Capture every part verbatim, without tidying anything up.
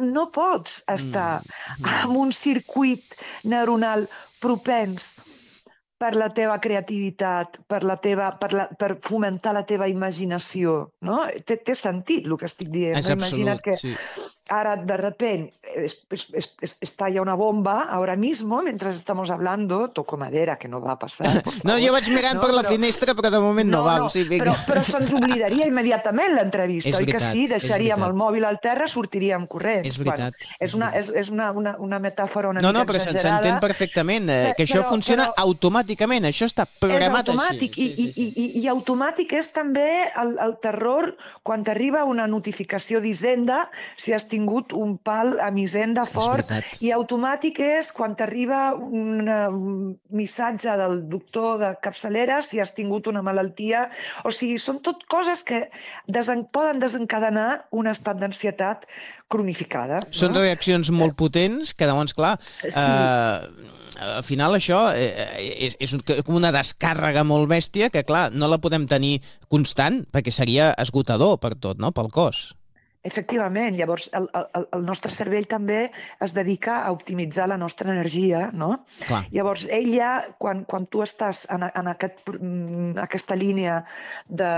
no pots estar en un circuit neuronal propens per la teva creativitat, per, la teva, per, la, per fomentar la teva imaginació, no? Té, té sentit el que estic dient. És no? absolut, Imagina't que sí. ahora de repente es, es, es, es, estalla una bomba ahora mismo mientras estamos hablando, toco madera, que no va a pasar, por favor. No, jo vaig mirant no, per la però, finestra, però de moment no, no va. No, O sigui, però, però se'ns oblidaria immediatament l'entrevista, oi que sí? Deixaríem el mòbil al terra, sortiríem corrents. És veritat. Bueno, és una, és, és una, una, una metàfora una no, mica no, però exagerada. s'entén perfectament, eh, que però, això funciona però, automàticament, això està programat és automàtic, així. I, i, i, i automàtic és també el, el terror quan t'arriba una notificació d'Hisenda si has tingut un pal amb Hisenda fort, i automàtic és quan t'arriba un, un missatge del doctor de capçalera si has tingut una malaltia. O sigui, són tot coses que desen, poden desencadenar un estat d'ansietat cronificada. No? Són reaccions molt potents que, llavors, clar, sí. eh, al final això és, és com una descàrrega molt bèstia que, clar, no la podem tenir constant perquè seria esgotador per tot, no?, pel cos. Efectivament, llavors el, el, el nostre cervell també es dedica a optimitzar la nostra energia, no? Clar. Llavors ell ja, quan, quan tu estàs en, en aquest, aquesta línia de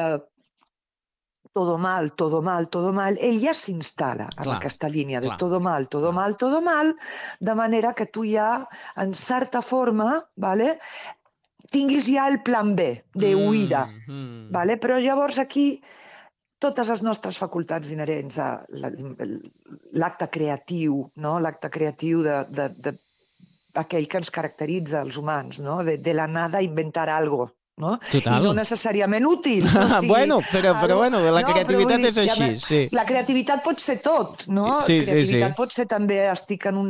todo mal, todo mal, todo mal, ell ja s'instal·la en clar, aquesta línia de clar. todo mal, todo clar. mal, todo mal, de manera que tu ja, en certa forma, vale, tinguis ja el plan B, de huida. Mm, mm. Vale? Però llavors aquí totes les nostres facultats inherents a l'acte creatiu, no? L'acte creatiu de, de, de aquell que ens caracteritza els humans, no? De, de la nada inventar algo, no? Total. I no necessàriament útil. O sigui, bueno, però, però bueno, la no, creativitat dir, és així, ja, sí. La creativitat pot ser tot, no? Sí, creativitat sí, sí. pot ser també, estic en un,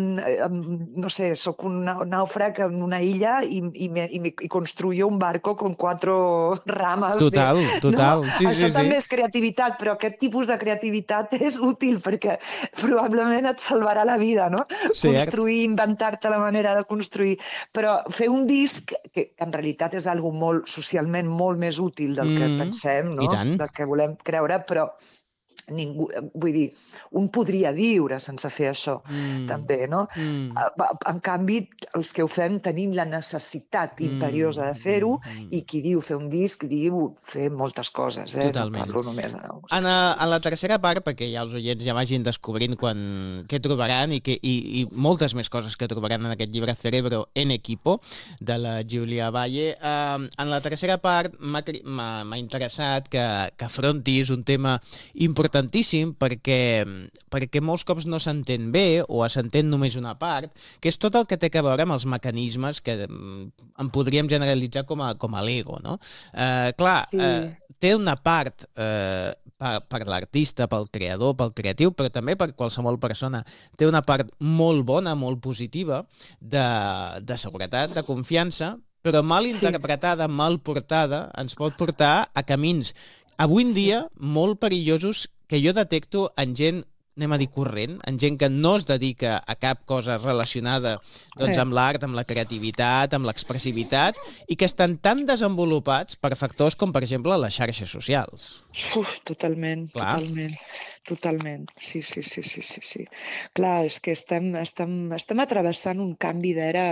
no sé, soc un nàufrag en una illa i, i, i, i construyo un barco con cuatro rames. Total, de, total, no? sí, Això sí, també sí. és creativitat, però aquest tipus de creativitat és útil perquè probablement et salvarà la vida, no? Cert. Construir, inventar-te la manera de construir. Però fer un disc, que en realitat és algo molt socialment molt més útil del que mm, pensem, no? Del que volem creure, però ningú, vull dir, un podria viure sense fer això, mm, també, no? Mm. En canvi, els que ho fem tenim la necessitat imperiosa de fer-ho, mm. i qui diu fer un disc diu fer moltes coses, eh? Totalment. No parlo només de... En, a, en la tercera part, perquè ja els oients ja vagin descobrint quan, què trobaran i, que, i, i moltes més coses que trobaran en aquest llibre Cerebro en Equipo, de la Giulia Valle, eh, en la tercera part m'ha interessat que, que afrontis un tema important importantíssim perquè, perquè molts cops no s'entén bé o s'entén només una part, que és tot el que té a veure amb els mecanismes que en podríem generalitzar com a, com a l'ego, no? Eh, clar, sí. eh, té una part eh, per, per l'artista, pel creador, pel creatiu, però també per qualsevol persona. Té una part molt bona, molt positiva, de, de seguretat, de confiança, però mal interpretada, sí. mal portada, ens pot portar a camins avui en dia molt perillosos que jo detecto en gent, anem a dir corrent, en gent que no es dedica a cap cosa relacionada doncs, amb l'art, amb la creativitat, amb l'expressivitat, i que estan tan desenvolupats per factors com, per exemple, les xarxes socials. Uf, totalment, Clar. totalment. Totalment, sí, sí, sí, sí, sí, sí. Clar, és que estem, estem, estem travessant un canvi d'era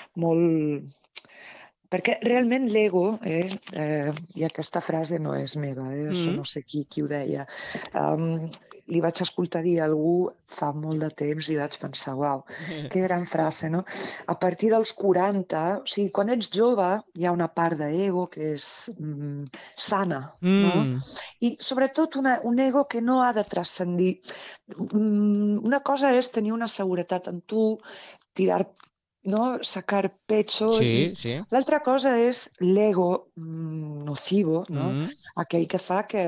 molt... Perquè realment l'ego, eh, eh, i aquesta frase no és meva, eh, això no sé qui, qui ho deia, um, li vaig escoltar dir a algú fa molt de temps i vaig pensar, uau, que gran frase, no? A partir dels quaranta, o sigui, quan ets jove hi ha una part d'ego que és mm, sana, mm. no? I sobretot una, un ego que no ha de transcendir. Mm, una cosa és tenir una seguretat en tu, tirar no? Sacar pecho. Sí, i... sí. L'altra cosa és l'ego mm, nocivo, no? Mm. Aquell que fa que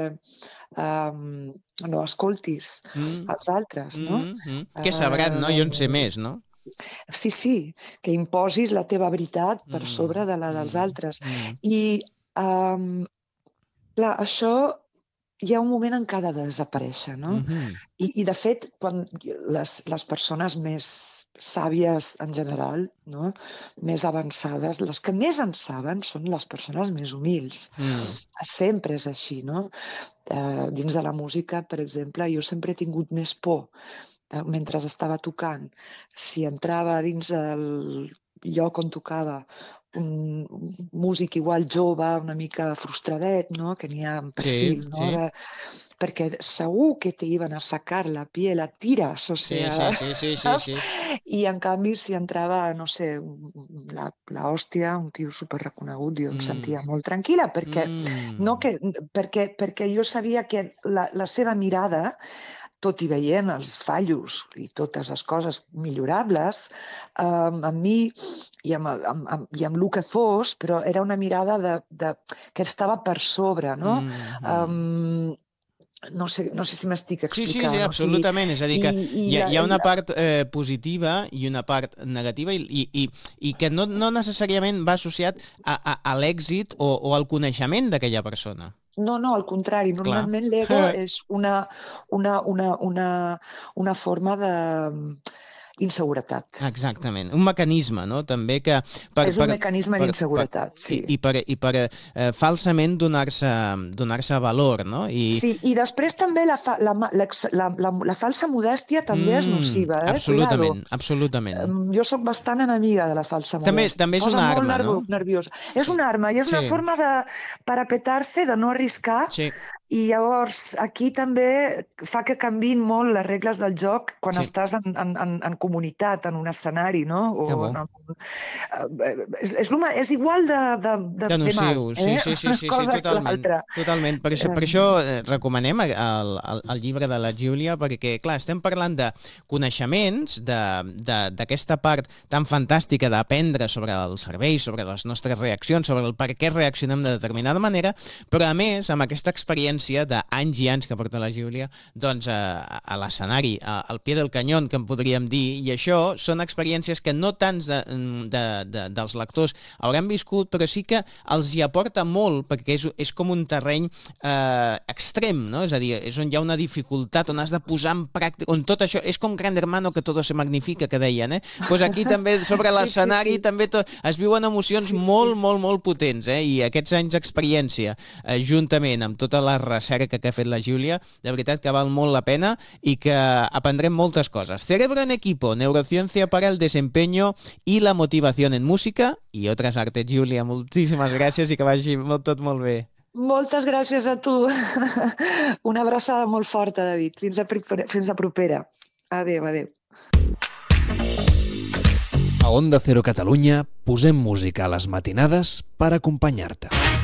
um, no escoltis mm. els altres, no? Mm -hmm. uh, que sabran, no? Jo en sé més, no? Sí, sí, que imposis la teva veritat per sobre de la dels altres. Mm. I, um, clar, això hi ha un moment en què ha de desaparèixer, no? Mm-hmm. I, I, de fet, quan les, les persones més sàvies en general, no? Més avançades, les que més en saben són les persones més humils. Mm. Sempre és així, no? Uh, dins de la música, per exemple, jo sempre he tingut més por mentre estava tocant, si entrava dins del lloc on tocava un músic igual jove, una mica frustradet, no? Que n'hi ha en perfil, Sí, no? sí. De, perquè segur que te iban a sacar la piel a tiras, o Sí, sea, sí, sí, sí, sí, saps? sí. I en canvi, si entrava, no sé, la, la hòstia, un tio superreconegut, jo em Mm. sentia molt tranquil·la, perquè, Mm. no que, perquè, perquè jo sabia que la, la seva mirada, tot i veient els fallos i totes les coses millorables, um, amb mi i amb, el, amb, amb, i amb el que fos, però era una mirada de, de, que estava per sobre, no? Mm-hmm. Um, no sé, no sé si m'estic Sí, sí, explicant. sí, absolutament. O sigui, és a dir, que i, i hi ha, la, hi ha una la, part eh, positiva i una part negativa i, i, i, i que no, no necessàriament va associat a, a, a l'èxit o, o al coneixement d'aquella persona. No, no, al contrari. Clar. Normalment l'ego és una, una, una, una, una forma de inseguretat. Exactament. Un mecanisme, no? També que... Per, és un per, mecanisme per, d'inseguretat, per, sí. I, i per, i per eh, falsament donar-se donar-se valor, no? I... Sí, i després també la, fa, la, la, la, la, la falsa modèstia també mm, és nociva, eh? Absolutament, Cuidado. absolutament. Jo sóc bastant enemiga de la falsa també, modèstia. també és Posa una molt arma, nervo, no? nerviosa. És Sí. una arma i és Sí. una forma de parapetar-se, de no arriscar. Sí. I llavors aquí també fa que canviïn molt les regles del joc quan Sí. estàs en, en, en, en comunitat, en un escenari, no? O que bo. en, és, és, és igual de, de, de, de de mal. Sí, Eh? sí, sí, sí, sí, totalment. totalment. Per això, per això eh, recomanem el, el, el llibre de la Júlia, perquè, clar, estem parlant de coneixements, d'aquesta part tan fantàstica d'aprendre sobre el cervell, sobre les nostres reaccions, sobre el per què reaccionem de determinada manera, però a més, amb aquesta experiència d'anys i anys que porta la Júlia, doncs a, a l'escenari, al pie del canyó, que en podríem dir, i això són experiències que no tants de, de, de, dels lectors hauran viscut, però sí que els hi aporta molt, perquè és, és com un terreny eh, extrem, no? És a dir, és on hi ha una dificultat, on has de posar en pràctica, on tot això, és com Gran Hermano que todo se magnifica, que deien, eh? Pues aquí també, sobre l'escenari, sí, sí, sí. també to, es viuen emocions sí, molt, sí. molt, molt potents, eh? I aquests anys d'experiència, eh, juntament amb tota la recerca que ha fet la Júlia, de veritat que val molt la pena i que aprendrem moltes coses. Cerebro en equipo, neurociencia para el desempeño y la motivación en música i otras artes. Júlia, moltíssimes gràcies i que vagi tot molt bé. Moltes gràcies a tu. Una abraçada molt forta, David. Fins a, fins a propera. Adéu, adéu. A Onda Cero Catalunya posem música a les matinades per acompanyar-te.